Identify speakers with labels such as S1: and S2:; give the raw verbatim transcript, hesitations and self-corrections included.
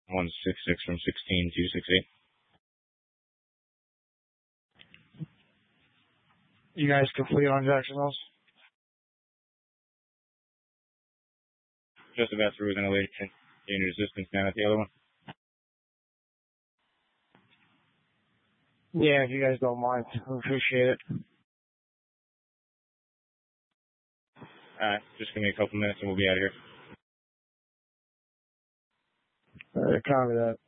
S1: one six six from sixteen two six eight.
S2: You guys complete on Jackson Mills?
S1: Just about through with an elation. Gain resistance down at the other one.
S2: Yeah, if you guys don't mind, I appreciate it.
S1: Alright, just give me a couple minutes and we'll be out of here.
S2: Alright, copy that.